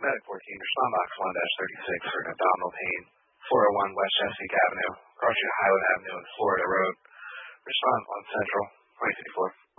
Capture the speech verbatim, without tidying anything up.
Medic fourteen, respond box one thirty-six for an abdominal pain, four oh one West Chesapeake Avenue, crossing Highland Avenue and Florida Road. Respond on Central, twenty fifty-four.